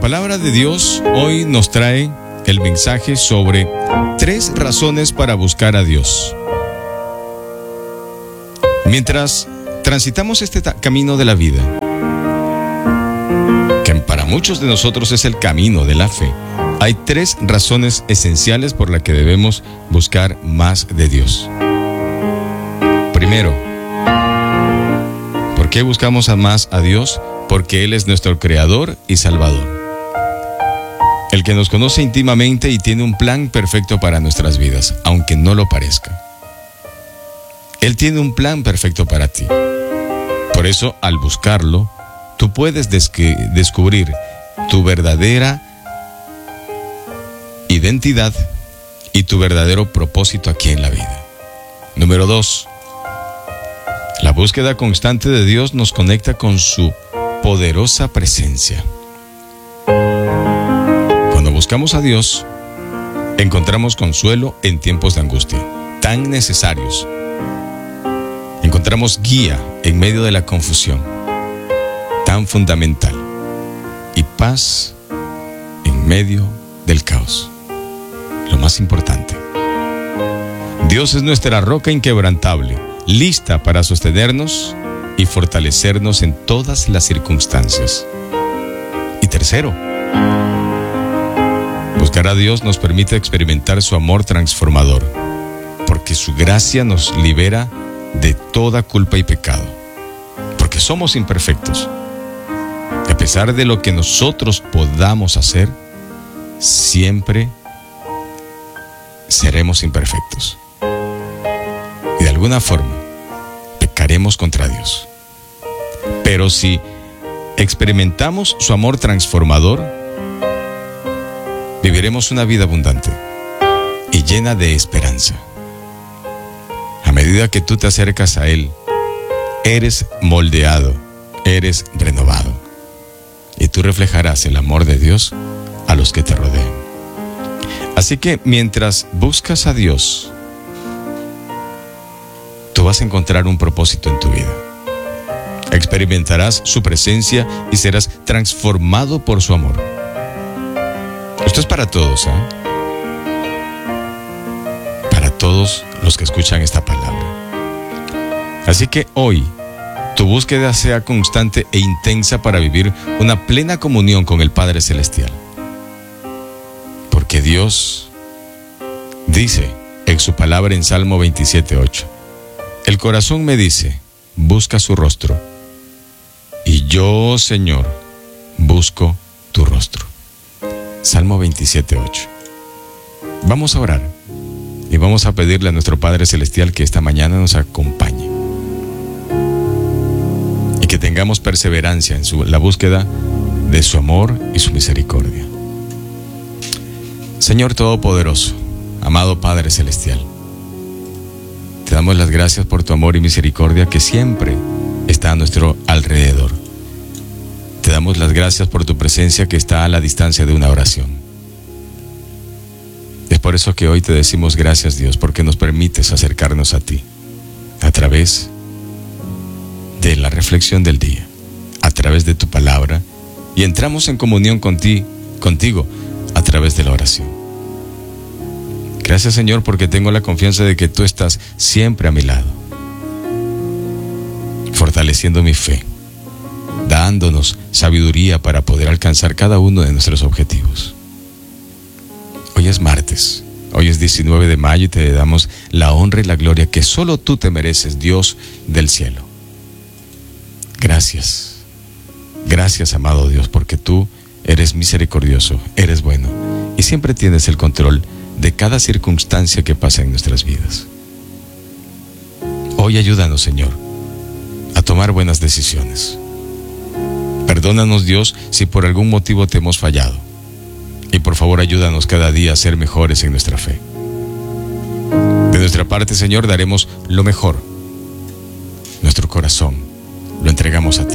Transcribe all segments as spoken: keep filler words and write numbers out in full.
palabra de Dios hoy nos trae el mensaje sobre tres razones para buscar a Dios. Mientras transitamos este camino de la vida, que para muchos de nosotros es el camino de la fe, hay tres razones esenciales por las que debemos buscar más de Dios. Primero, ¿por qué buscamos a más a Dios? Porque Él es nuestro Creador y Salvador, el que nos conoce íntimamente y tiene un plan perfecto para nuestras vidas, aunque no lo parezca. Él tiene un plan perfecto para ti. Por eso, al buscarlo, tú puedes descubrir tu verdadera identidad y tu verdadero propósito aquí en la vida. Número dos, la búsqueda constante de Dios nos conecta con su poderosa presencia. Cuando buscamos a Dios, encontramos consuelo en tiempos de angustia, tan necesarios. Encontramos guía en medio de la confusión, tan fundamental, y paz en medio del caos. Lo más importante, Dios es nuestra roca inquebrantable, lista para sostenernos y fortalecernos en todas las circunstancias. Y tercero, buscar a Dios nos permite experimentar su amor transformador, porque su gracia nos libera de toda culpa y pecado, porque somos imperfectos. A pesar de lo que nosotros podamos hacer, siempre seremos imperfectos. Y de alguna forma, pecaremos contra Dios. Pero si experimentamos su amor transformador, viviremos una vida abundante y llena de esperanza. A medida que tú te acercas a Él, eres moldeado, eres renovado, y tú reflejarás el amor de Dios a los que te rodean. Así que mientras buscas a Dios, tú vas a encontrar un propósito en tu vida. Experimentarás su presencia y serás transformado por su amor. Esto es para todos, ¿eh? Para todos los que escuchan esta palabra. Así que hoy, tu búsqueda sea constante e intensa para vivir una plena comunión con el Padre Celestial. Porque Dios dice en su palabra en Salmo veintisiete ocho, el corazón me dice, busca su rostro, y yo, Señor, busco tu rostro. Salmo veintisiete ocho. Vamos a orar y vamos a pedirle a nuestro Padre Celestial que esta mañana nos acompañe y que tengamos perseverancia en su, la búsqueda de su amor y su misericordia. Señor Todopoderoso, amado Padre Celestial, te damos las gracias por tu amor y misericordia que siempre está a nuestro alrededor. Te damos las gracias por tu presencia que está a la distancia de una oración. Es por eso que hoy te decimos gracias, Dios, porque nos permites acercarnos a ti a través de la reflexión del día, a través de tu palabra, y entramos en comunión con ti, contigo a través de la oración. Gracias, Señor, porque tengo la confianza de que tú estás siempre a mi lado, fortaleciendo mi fe, dándonos sabiduría para poder alcanzar cada uno de nuestros objetivos. Hoy es martes, hoy es diecinueve de mayo y te damos la honra y la gloria que solo tú te mereces, Dios del cielo. Gracias, gracias, amado Dios, porque tú eres misericordioso, eres bueno y siempre tienes el control de cada circunstancia que pasa en nuestras vidas. Hoy ayúdanos, Señor, a tomar buenas decisiones. Perdónanos, Dios, si por algún motivo te hemos fallado. Y por favor, ayúdanos cada día a ser mejores en nuestra fe. De nuestra parte, Señor, daremos lo mejor. Nuestro corazón lo entregamos a ti.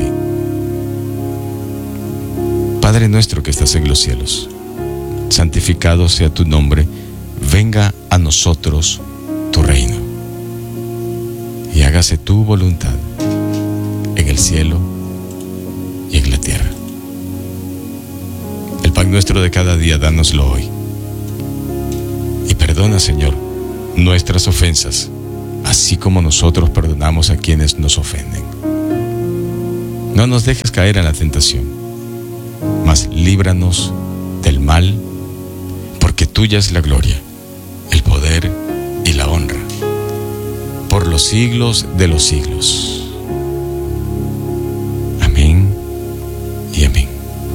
Padre nuestro que estás en los cielos, santificado sea tu nombre, venga a nosotros tu reino. Y hágase tu voluntad en el cielo y en la tierra. pan nuestro de cada día, dánoslo hoy. Y perdona, Señor, nuestras ofensas, así como nosotros perdonamos a quienes nos ofenden. No nos dejes caer en la tentación, mas líbranos del mal, porque tuya es la gloria, el poder y la honra, por los siglos de los siglos. Amén y amén.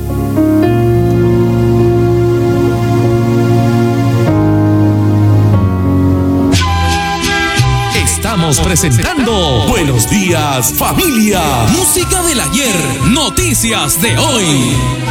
Estamos presentando Buenos Días, Familia. Música del ayer, noticias de hoy.